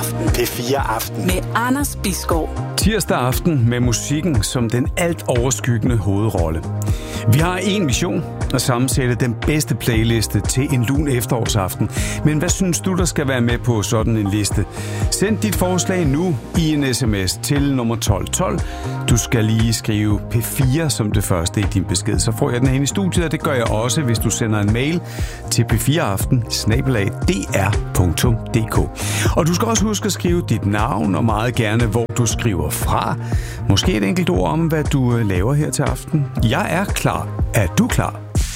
Aften. P4 Aften. Med Anders Bisgaard. Tirsdag aften med musikken som den alt overskyggende hovedrolle. Vi har en mission at sammensætte den bedste playliste til en lun efterårsaften. Men hvad synes du, der skal være med på sådan en liste? Send dit forslag nu i en sms til nummer 1212. Du skal lige skrive P4 som det første i din besked. Så får jeg den hen i studiet, og det gør jeg også, hvis du sender en mail til p4aften@dr.dk. Og du skal også huske at skrive dit navn, og meget gerne, hvor du skriver fra. Måske et enkelt ord om, hvad du laver her til aften. Jeg er klar. Er du klar?